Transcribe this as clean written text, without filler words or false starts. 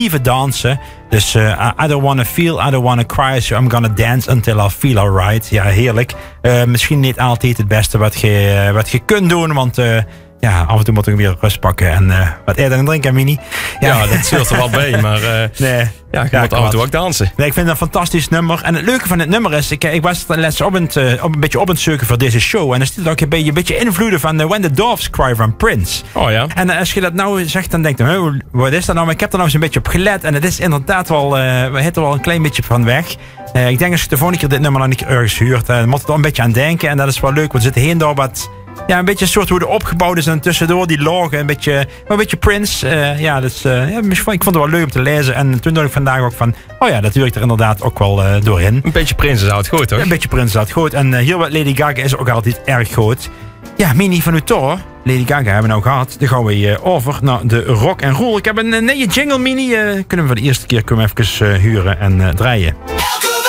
even dansen. Dus I don't wanna feel, I don't wanna cry, so I'm gonna dance until I feel alright. Ja, heerlijk. Misschien niet altijd het beste wat je kunt doen, want af en toe moet ik weer rust pakken en wat eten en drinken, Mini. Ja, dat zult er wel bij, maar je moet af en toe ook dansen. Nee, ik vind het een fantastisch nummer. En het leuke van het nummer is, ik was les een beetje op het zoeken voor deze show. En er zit ook een beetje invloeden van When the Doves Cry van Prince. Oh ja. En als je dat nou zegt, dan denk je, wat is dat nou? Maar ik heb er nou eens een beetje op gelet. En het is inderdaad wel, we hitten wel een klein beetje van weg. Ik denk als je de volgende keer dit nummer nog niet ergens huurt, dan moet je er een beetje aan denken. En dat is wel leuk, want er zit heen door wat... Ja, een beetje een soort hoe het opgebouwd is en tussendoor die logen, een beetje Prince. Ik vond het wel leuk om te lezen. En toen dacht ik vandaag ook van, dat werkt er inderdaad ook wel doorheen. Een beetje Prince is oud goed, toch? Een beetje Prince is oud goed. En hier wat Lady Gaga is ook altijd erg goed. Ja, Mini van Utor, Lady Gaga hebben we nou gehad. Dan gaan we over naar de rock en roll. Ik heb een nieuwe jingle, Mini. Kunnen we voor de eerste keer even huren en draaien.